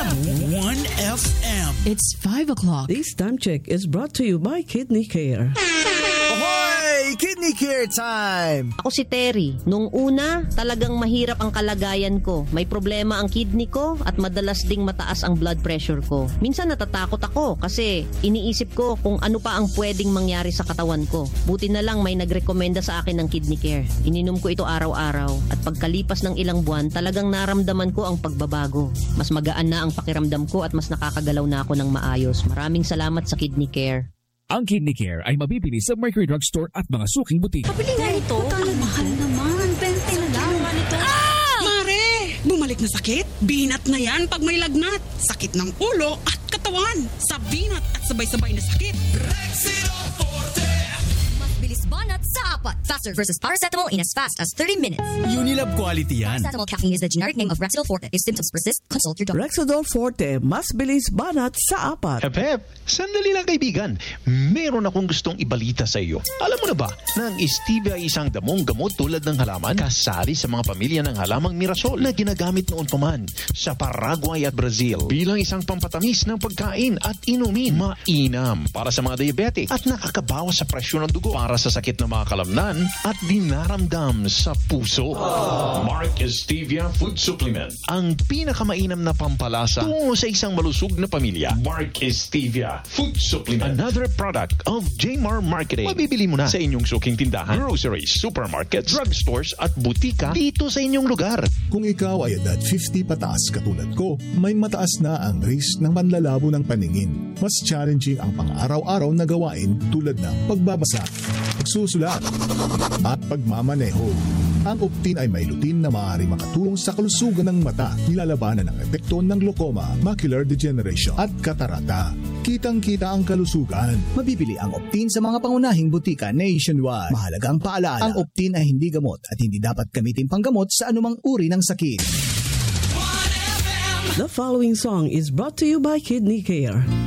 1FM. It's 5 o'clock. This time check is brought to you by Kidney Care. Ahoy! Kidney Care time! Ako si Terry. Nung una, talagang mahirap ang kalagayan ko. May problema ang kidney ko at madalas ding mataas ang blood pressure ko. Minsan natatakot ako kasi iniisip ko kung ano pa ang pwedeng mangyari sa katawan ko. Buti na lang may nagrekomenda sa akin ng Kidney Care. Ininom ko ito araw-araw at pagkalipas ng ilang buwan, talagang naramdaman ko ang pagbabago. Mas magaan na ang pakiramdam ko at mas nakakagalaw na ako ng maayos. Maraming salamat sa Kidney Care. Ang Kidney Care ay mabibili sa Mercury Drug Store at mga suking butika. Pabili nga ito. Mahal naman. 20 na lang. Mare, bumalik na sakit? Binat na yan pag may lagnat. Sakit ng ulo at katawan. Sa binat at sabay-sabay na sakit. Rexidol Forte. Mas bilis banat sa apat. Faster versus paracetamol in as fast as 30 minutes. Unilab quality yan. Paracetamol caffeine is the generic name of Rexidol Forte. If symptoms persist, consult your doctor. Rexidol Forte, mas bilis banat sa apat. Hep, sandali lang kaibigan. Meron akong gustong ibalita sa iyo. Alam mo na ba na ang stevia ay isang damong gamot tulad ng halaman kasali sa mga pamilya ng halamang mirasol na ginagamit noon pa man sa Paraguay at Brazil bilang isang pampatamis ng pagkain at inumin. Mainam para sa mga diabetic at nakakabawas sa presyon ng dugo para sa sakit ng mga kalamnan at dinaramdam sa puso. Mark Stevia Food Supplement, ang pinakamainam na pampalasa tungo sa isang malusog na pamilya. Mark Stevia Food Supplement, another product of Jmar Marketing. Mabibili mo na sa inyong suking tindahan, groceries, supermarkets, drugstores at butika dito sa inyong lugar. Kung ikaw ay edad 50 pataas katulad ko, may mataas na ang risk ng panlalabo ng paningin. Mas challenging ang pang-araw-araw na gawain tulad ng pagbabasa, pagsusulat, at pagmamaneho. Ang Optin ay may lutin na maaari makatulong sa kalusugan ng mata, nilalabanan ang epekto ng glaucoma, macular degeneration at katarata. Kitang-kita ang kalusugan. Mabibili ang Optin sa mga pangunahing butika nationwide. Mahalagang paalaala, ang Optin ay hindi gamot at hindi dapat gamitin panggamot sa anumang uri ng sakit. The following song is brought to you by Kidney Care.